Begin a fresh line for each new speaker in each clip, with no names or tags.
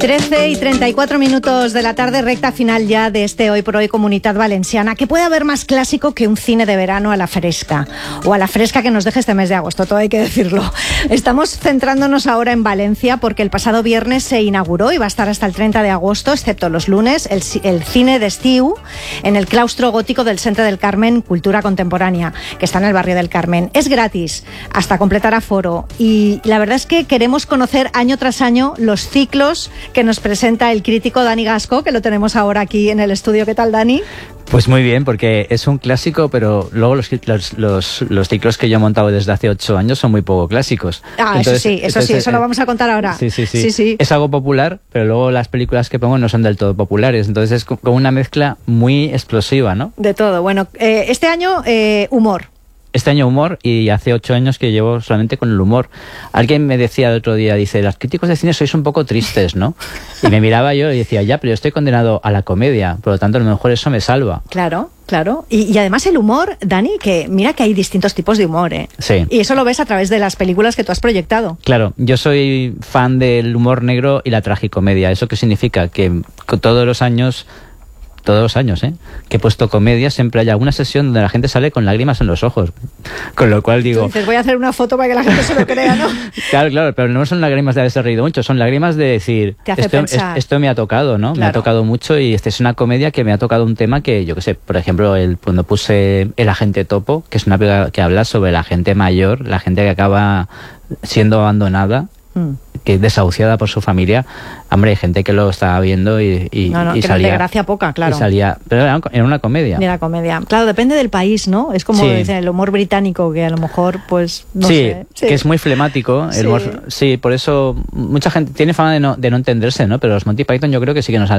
13:34 de la tarde, recta final ya de este Hoy por Hoy Comunitat Valenciana. ¿Qué puede haber más clásico que un cine de verano a la fresca? O a la fresca que nos deje este mes de agosto, todo hay que decirlo. Estamos centrándonos ahora en Valencia porque el pasado viernes se inauguró y va a estar hasta el 30 de agosto, excepto los lunes, el cine d'estiu en el claustro gótico del Centre del Carmen Cultura Contemporánea, que está en el barrio del Carmen. Es gratis hasta completar aforo y la verdad es que queremos conocer año tras año los ciclos que nos presenta el crítico Dani Gasco, que lo tenemos ahora aquí en el estudio. ¿Qué tal, Dani?
Pues muy bien, porque es un clásico, pero luego los ciclos que yo he montado desde hace 8 años son muy poco clásicos.
Entonces, eso lo vamos a contar ahora.
Sí. Es algo popular, pero luego las películas que pongo no son del todo populares, entonces es como una mezcla muy explosiva, ¿no?
De todo. Bueno, este año, humor.
Este año humor, y hace 8 años que llevo solamente con el humor. Alguien me decía el otro día, dice, los críticos de cine sois un poco tristes, ¿no? Y me miraba yo y decía, ya, pero yo estoy condenado a la comedia, por lo tanto a lo mejor eso me salva.
Claro. Y además el humor, Dani, que mira que hay distintos tipos de humor, ¿eh?
Sí.
Y eso lo ves a través de las películas que tú has proyectado.
Claro, yo soy fan del humor negro y la tragicomedia. ¿Eso qué significa? Que todos los años, que he puesto comedia, siempre hay alguna sesión donde la gente sale con lágrimas en los ojos. Con lo cual digo...
Dices, voy a hacer una foto para que la gente se lo crea, ¿no?
Claro, pero no son lágrimas de haberse reído mucho, son lágrimas de decir, esto me ha tocado, ¿no? Claro. Me ha tocado mucho y esta es una comedia que me ha tocado un tema que, yo qué sé, por ejemplo, cuando puse El agente topo, que es una película que habla sobre la gente mayor, la gente que acaba siendo abandonada, que es desahuciada por su familia. Hombre, hay gente que lo estaba viendo y
que
salía
de gracia poca, claro.
Y salía, pero era una comedia.
Era comedia. Claro, depende del país, ¿no? Es como dicen, el humor británico, que a lo mejor, pues, no sé. Sí,
que es muy flemático. El humor, por eso mucha gente tiene fama de no entenderse, ¿no? Pero los Monty Python yo creo que sí que nos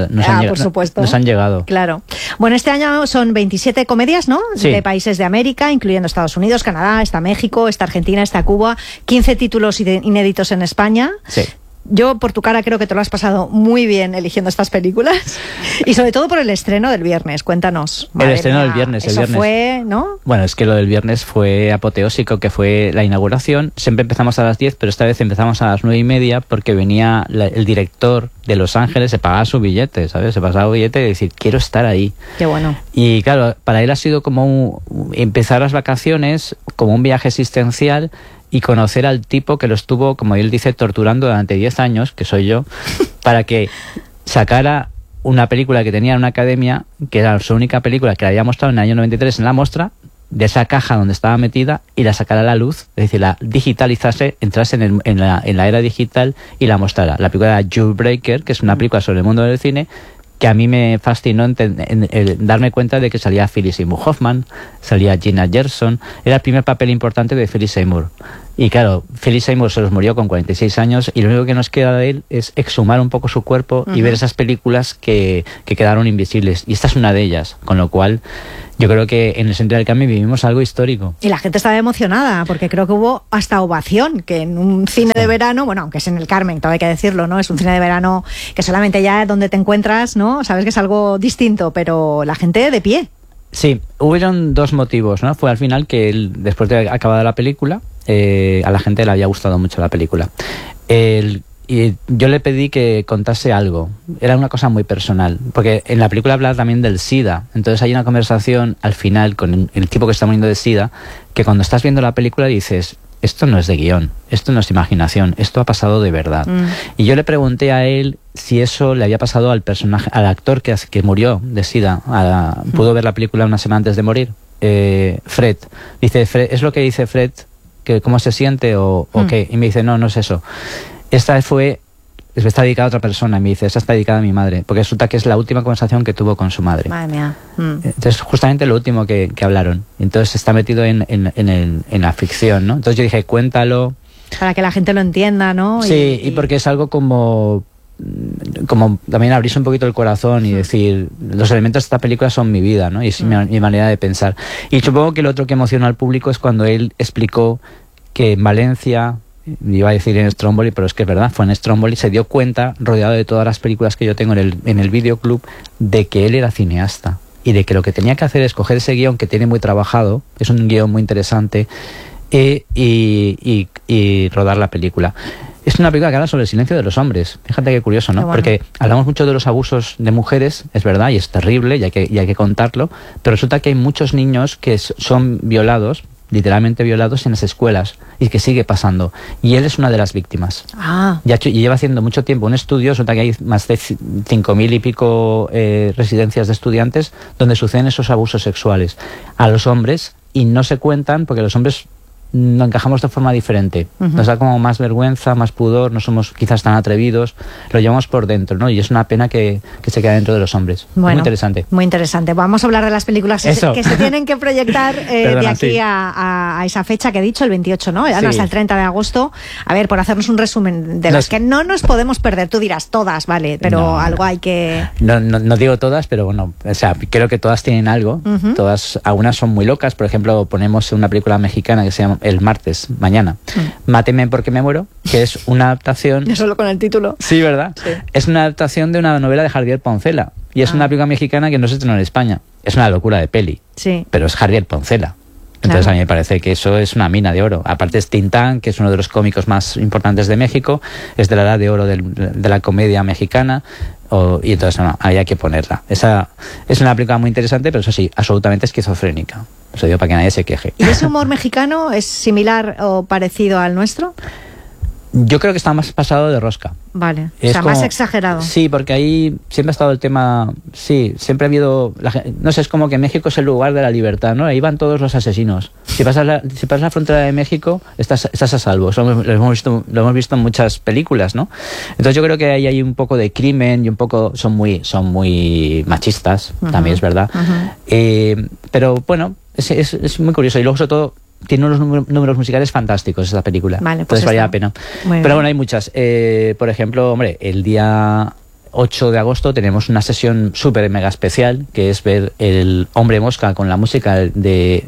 han llegado.
Claro. Bueno, este año son 27 comedias, ¿no?
Sí.
De países de América, incluyendo Estados Unidos, Canadá, está México, está Argentina, está Cuba, 15 títulos inéditos en España.
Sí.
Yo, por tu cara, creo que te lo has pasado muy bien eligiendo estas películas. Y sobre todo por el estreno del viernes. Cuéntanos.
El estreno del viernes.
Eso fue, ¿no?
Bueno, es que lo del viernes fue apoteósico, que fue la inauguración. Siempre empezamos a las 10, pero esta vez empezamos a las 9:30 porque venía el director de Los Ángeles, se pagaba su billete, ¿sabes? Se pasaba el billete y decir, quiero estar ahí.
Qué bueno.
Y claro, para él ha sido como empezar las vacaciones, como un viaje existencial, y conocer al tipo que lo estuvo, como él dice, torturando durante 10 años, que soy yo, para que sacara una película que tenía en una academia, que era su única película que la había mostrado en el año 93 en la muestra, de esa caja donde estaba metida, y la sacara a la luz, es decir, la digitalizase, entrase en la era digital y la mostrara. La película era Jawbreaker, que es una película sobre el mundo del cine, que a mí me fascinó darme cuenta de que salía Philip Seymour Hoffman, salía Gina Gerson, era el primer papel importante de Philip Seymour. Y claro, Philip Seymour se los murió con 46 años y lo único que nos queda de él es exhumar un poco su cuerpo y ver esas películas que quedaron invisibles. Y esta es una de ellas, con lo cual yo creo que en el Centro del Carmen vivimos algo histórico.
Y la gente estaba emocionada, porque creo que hubo hasta ovación, que en un cine de verano, bueno, aunque es en el Carmen, todo hay que decirlo, ¿no? Es un cine de verano que solamente ya donde te encuentras, ¿no? Sabes que es algo distinto, pero la gente de pie.
Sí, hubieron 2 motivos, ¿no? Fue al final que él, después de acabada la película, a la gente le había gustado mucho la película. Y yo le pedí que contase algo. Era una cosa muy personal, porque en la película habla también del SIDA. Entonces hay una conversación al final con el tipo que está muriendo de SIDA, que cuando estás viendo la película dices, esto no es de guión, esto no es imaginación, esto ha pasado de verdad. Y yo le pregunté a él si eso le había pasado al personaje, al actor que murió de SIDA. Pudo ver la película una semana antes de morir. Fred. Dice, Fred, ¿es lo que dice Fred? Que ¿cómo se siente o qué? Y me dice, no es eso. Esta está dedicada a otra persona. Y me dice, esta está dedicada a mi madre, porque resulta que es la última conversación que tuvo con su madre.
Madre mía.
Entonces, justamente lo último que hablaron. Entonces está metido en la ficción, ¿no? Entonces yo dije, cuéntalo.
Para que la gente lo entienda, ¿no?
Sí, y porque es algo como también abrirse un poquito el corazón y decir, los elementos de esta película son mi vida, ¿no? Y es mi manera de pensar. Y supongo que lo otro que emociona al público es cuando él explicó que en Valencia, iba a decir en Stromboli, pero es que es verdad, fue en Stromboli, se dio cuenta, rodeado de todas las películas que yo tengo en el videoclub, de que él era cineasta y de que lo que tenía que hacer es coger ese guión que tiene muy trabajado, es un guión muy interesante, y rodar la película. Es una película que habla sobre el silencio de los hombres. Fíjate qué curioso, ¿no?
Qué bueno.
Porque hablamos mucho de los abusos de mujeres, es verdad, y es terrible, y hay que contarlo, pero resulta que hay muchos niños que son violados, literalmente violados en las escuelas, y que sigue pasando. Y él es una de las víctimas. Y lleva haciendo mucho tiempo un estudio, resulta que hay más de 5.000 y pico residencias de estudiantes donde suceden esos abusos sexuales a los hombres, y no se cuentan porque los hombres no encajamos de forma diferente. Nos da como más vergüenza, más pudor, no somos quizás tan atrevidos, lo llevamos por dentro, ¿no? Y es una pena que se quede dentro de los hombres.
Bueno,
muy interesante.
Muy interesante. Vamos a hablar de las películas que se tienen que proyectar de aquí a esa fecha que he dicho, el 28, ¿no? Hasta el 30 de agosto. A ver, por hacernos un resumen de las que no nos podemos perder. Tú dirás todas, vale, pero algo hay que...
No digo todas, pero bueno, o sea, creo que todas tienen algo. Todas, algunas son muy locas. Por ejemplo, ponemos una película mexicana que se llama El martes, mañana, Máteme porque me muero, que es una adaptación...
Ya solo con el título.
Sí, ¿verdad? Sí. Es una adaptación de una novela de Javier Poncela, y es una película mexicana que no se estrenó en España. Es una locura de peli, pero es Javier Poncela. Entonces a mí me parece que eso es una mina de oro. Aparte es Tintán, que es uno de los cómicos más importantes de México, es de la edad de oro de la comedia mexicana, y entonces ahí hay que ponerla. Esa es una película muy interesante, pero eso sí, absolutamente esquizofrénica. Eso digo para que nadie se queje.
¿Y ese humor mexicano es similar o parecido al nuestro?
Yo creo que está más pasado de rosca.
Vale, o sea, más exagerado.
Sí, porque ahí siempre ha estado el tema... Sí, siempre ha habido... no sé, es como que México es el lugar de la libertad, ¿no? Ahí van todos los asesinos. Si pasas la frontera de México, estás a salvo. Eso lo hemos visto en muchas películas, ¿no? Entonces yo creo que ahí hay un poco de crimen y un poco... Son muy machistas, también es verdad. Pero bueno, es muy curioso. Y luego, sobre todo, tiene unos números musicales fantásticos esta película. Vale, pues entonces vale la pena. Pero bueno, hay muchas. Por ejemplo, hombre, el día 8 de agosto tenemos una sesión súper mega especial, que es ver El Hombre Mosca con la música del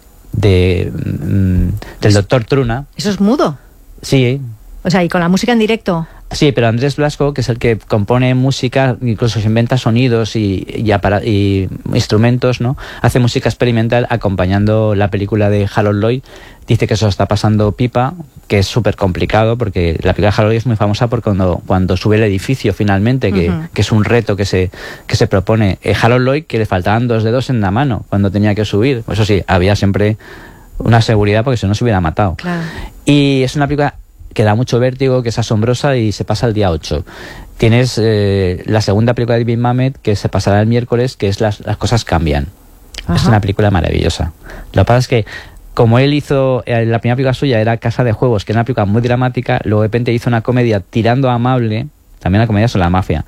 Doctor Truna.
¿Eso es mudo?
Sí.
O sea, ¿y con la música en directo?
Sí, pero Andrés Blasco, que es el que compone música, incluso se inventa sonidos y instrumentos, ¿no? Hace música experimental acompañando la película de Harold Lloyd. Dice que eso está pasando pipa, que es súper complicado, porque la película de Harold Lloyd es muy famosa por cuando sube el edificio finalmente, que es un reto que se propone. Harold Lloyd, que le faltaban 2 dedos en la mano cuando tenía que subir. Eso sí, había siempre una seguridad porque si no se hubiera matado.
Claro.
Y es una película que da mucho vértigo, que es asombrosa, y se pasa el día 8. Tienes la segunda película de David Mamet, que se pasará el miércoles, que es Las cosas cambian. Ajá. Es una película maravillosa. Lo que pasa es que, como él hizo, la primera película suya era Casa de Juegos, que era una película muy dramática, luego de repente hizo una comedia tirando a amable, también una comedia sobre la mafia,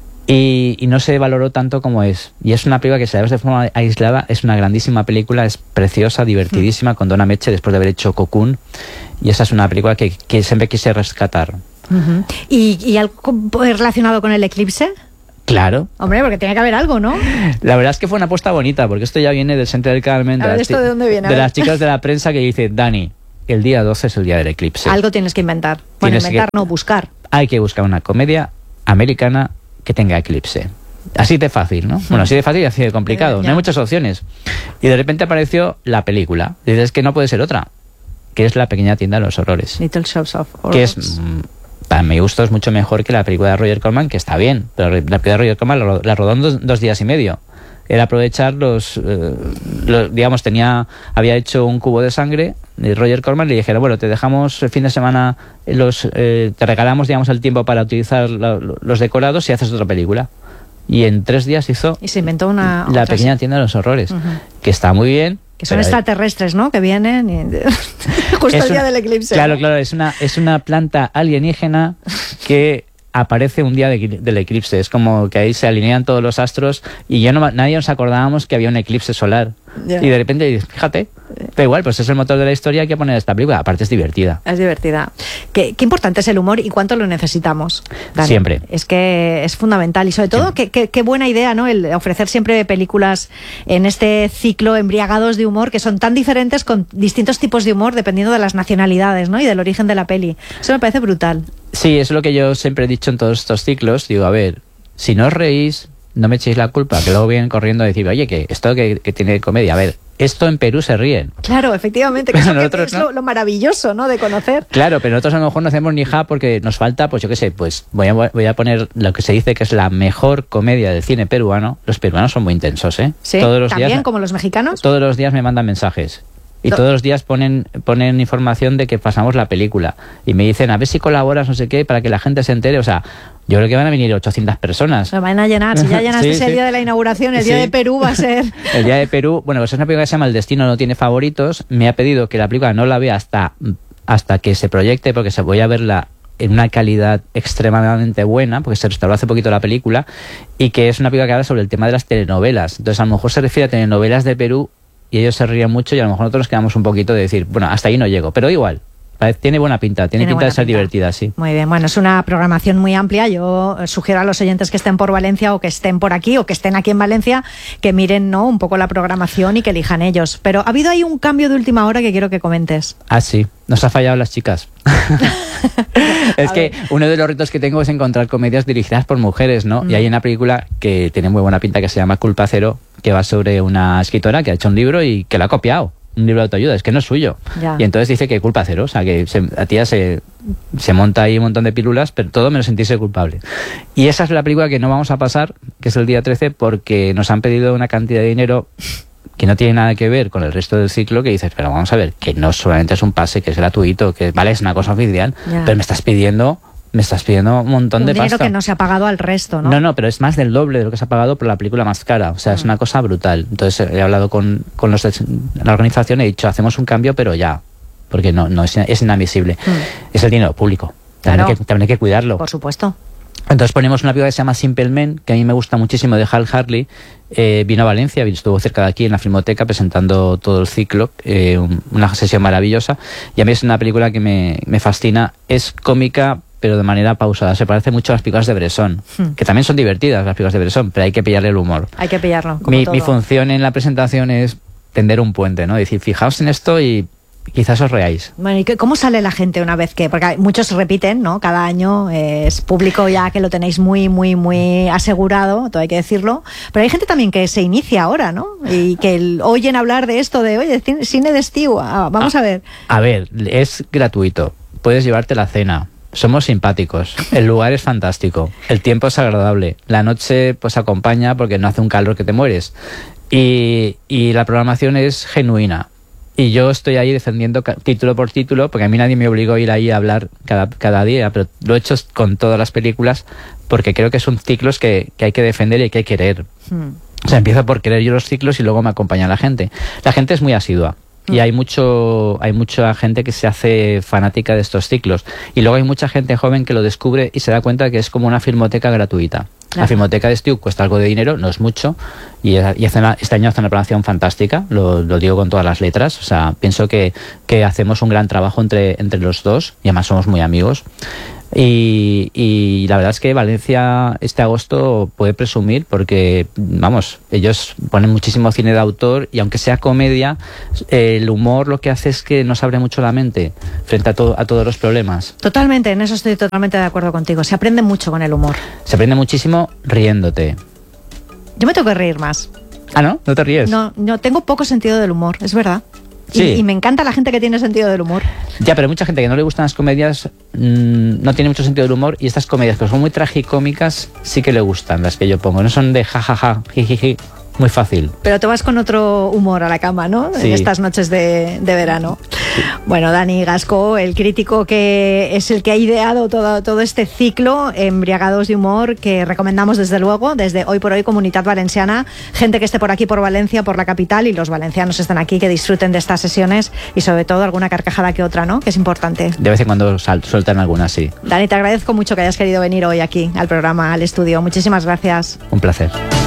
y no se valoró tanto como es. Y es una película que, si la ves de forma aislada, es una grandísima película, es preciosa, divertidísima, con Donna Meche después de haber hecho Cocoon. Y esa es una película que siempre quise rescatar.
¿Y algo relacionado con el eclipse?
Claro.
Hombre, porque tiene que haber algo, ¿no?
La verdad es que fue una apuesta bonita, porque esto ya viene del Centro del Carmen.
¿Esto de dónde viene?
De las chicas de la prensa, que dice: Dani, el día 12 es el día del eclipse.
Algo tienes que inventar. Bueno, buscar. Hay
que buscar una comedia americana que tenga eclipse. Así de fácil, ¿no? Bueno, así de fácil y así de complicado. No hay muchas opciones. Y de repente apareció la película. Dices que no puede ser otra, que es La pequeña tienda de los horrores.
Little Shops of Horrors.
Que es, para mi gusto, es mucho mejor que la película de Roger Corman, que está bien, pero la película de Roger Corman la rodó en 2 días y medio. Era aprovechar digamos, había hecho Un cubo de sangre de Roger Corman, le dijeron: bueno, te dejamos el fin de semana, te regalamos, digamos, el tiempo para utilizar los decorados y haces otra película. Y en 3 días hizo...
Y se inventó La
pequeña tienda de los horrores, que está muy bien.
Que son extraterrestres, ¿no? Que vienen y... justo el día del eclipse.
Claro, claro, es una planta alienígena que aparece un día del eclipse. Es como que ahí se alinean todos los astros y nadie nos acordábamos que había un eclipse solar. Yeah. Y de repente, fíjate, da igual, pues es el motor de la historia, hay que poner esta película. Aparte es divertida.
Es divertida. Qué importante es el humor y cuánto lo necesitamos, Dani.
Siempre.
Es que es fundamental y sobre todo qué buena idea, ¿no? El ofrecer siempre películas en este ciclo embriagados de humor, que son tan diferentes, con distintos tipos de humor dependiendo de las nacionalidades, ¿no? Y del origen de la peli. Eso me parece brutal.
Sí, es lo que yo siempre he dicho en todos estos ciclos. Digo, a ver, si no os reís, no me echéis la culpa, que luego vienen corriendo a decir: oye, que esto que tiene comedia. A ver, esto en Perú se ríen.
Claro, efectivamente, que
nosotros,
es lo maravilloso, ¿no?, de conocer.
Claro, pero nosotros a lo mejor no hacemos ni ja porque nos falta, pues yo qué sé, pues voy a poner lo que se dice que es la mejor comedia del cine peruano. Los peruanos son muy intensos, ¿eh?
Sí,
todos los
también
días,
como los mexicanos.
Todos los días me mandan mensajes. Y todos los días ponen información de que pasamos la película. Y me dicen, a ver si colaboras, no sé qué, para que la gente se entere. O sea, yo creo que van a venir 800 personas.
Lo van a llenar. Si ya llenaste ese día de la inauguración, el día de Perú va a ser...
El día de Perú, bueno, pues es una película que se llama El destino no tiene favoritos. Me ha pedido que la película no la vea hasta que se proyecte, porque voy a verla en una calidad extremadamente buena, porque se restauró hace poquito la película, y que es una película que habla sobre el tema de las telenovelas. Entonces, a lo mejor se refiere a telenovelas de Perú, y ellos se ríen mucho y a lo mejor nosotros nos quedamos un poquito de decir, bueno, hasta ahí no llego, pero igual, tiene buena pinta, tiene pinta de ser divertida, sí.
Muy bien, bueno, es una programación muy amplia. Yo sugiero a los oyentes que estén por Valencia o que estén por aquí o que estén aquí en Valencia que miren, ¿no?, un poco la programación y que elijan ellos. Pero ha habido ahí un cambio de última hora que quiero que comentes.
Ah, sí, nos ha fallado las chicas. Es que uno de los retos que tengo es encontrar comedias dirigidas por mujeres, ¿no? Y hay una película que tiene muy buena pinta que se llama Culpa Cero, que va sobre una escritora que ha hecho un libro y que lo ha copiado, un libro de autoayuda, es que no es suyo.
Ya.
Y entonces dice que culpa cero, o sea, que la tía se monta ahí un montón de pílulas, pero todo menos sentirse culpable. Y esa es la película que no vamos a pasar, que es el día 13, porque nos han pedido una cantidad de dinero que no tiene nada que ver con el resto del ciclo, que dices, pero vamos a ver, que no solamente es un pase, que es gratuito, que vale, es una cosa oficial, pero me estás pidiendo un montón de pasta.
Dinero que no se ha pagado al resto, ¿no?
No, pero es más del doble de lo que se ha pagado por la película más cara. O sea, es una cosa brutal. Entonces he hablado con los de la organización y he dicho, hacemos un cambio, pero ya. Porque no es inadmisible. Es el dinero público. Claro. También hay que cuidarlo.
Por supuesto.
Entonces ponemos una película que se llama Simple Men, que a mí me gusta muchísimo, de Hal Hartley. Vino a Valencia, estuvo cerca de aquí en la Filmoteca presentando todo el ciclo, una sesión maravillosa. Y a mí es una película que me fascina. Es cómica, pero de manera pausada. Se parece mucho a las películas de Bresson, que también son divertidas las películas de Bresson, pero hay que pillarle el humor.
Hay que pillarlo.
Mi función en la presentación es tender un puente, ¿no? Decir, fijaos en esto y quizás os reáis.
Bueno, ¿y cómo sale la gente una vez que...? Porque muchos repiten, ¿no? Cada año es público ya que lo tenéis muy, muy, muy asegurado, todo hay que decirlo. Pero hay gente también que se inicia ahora, ¿no? Y que oyen hablar de esto de, oye, cine de Estiu. Vamos a ver.
A ver, es gratuito. Puedes llevarte la cena. Somos simpáticos, el lugar es fantástico, el tiempo es agradable, la noche pues acompaña porque no hace un calor que te mueres y la programación es genuina y yo estoy ahí defendiendo título por título porque a mí nadie me obligó a ir ahí a hablar cada día, pero lo he hecho con todas las películas porque creo que son ciclos que hay que defender y hay que querer. O sea, empiezo por querer yo los ciclos y luego me acompaña la gente. La gente es muy asidua. Y hay mucha gente que se hace fanática de estos ciclos. Y luego hay mucha gente joven que lo descubre y se da cuenta que es como una filmoteca gratuita. Claro. La filmoteca de Estiu cuesta algo de dinero, no es mucho, y este año hace una programación fantástica, lo digo con todas las letras. O sea, pienso que hacemos un gran trabajo entre los dos, y además somos muy amigos. Y la verdad es que Valencia este agosto puede presumir porque, vamos, ellos ponen muchísimo cine de autor y aunque sea comedia, el humor lo que hace es que nos abre mucho la mente frente a todos los problemas.
Totalmente, en eso estoy totalmente de acuerdo contigo. Se aprende mucho con el humor.
Se aprende muchísimo riéndote.
Yo me tengo que reír más.
¿Ah, no? ¿No te ríes?
No, tengo poco sentido del humor, es verdad.
Sí.
Y me encanta la gente que tiene sentido del humor.
Ya, pero mucha gente que no le gustan las comedias no tiene mucho sentido del humor y estas comedias que son muy tragicómicas sí que le gustan, las que yo pongo. No son de jajaja, jijiji. Muy fácil.
Pero te vas con otro humor a la cama, ¿no?
Sí.
En estas noches de verano. Sí. Bueno, Dani Gasco, el crítico que es el que ha ideado todo este ciclo, Embriagados de Humor, que recomendamos desde luego, desde Hoy por Hoy, Comunitat Valenciana, gente que esté por aquí, por Valencia, por la capital, y los valencianos están aquí, que disfruten de estas sesiones y sobre todo alguna carcajada que otra, ¿no? Que es importante.
De vez en cuando sueltan algunas, sí.
Dani, te agradezco mucho que hayas querido venir hoy aquí al programa, al estudio. Muchísimas gracias.
Un placer.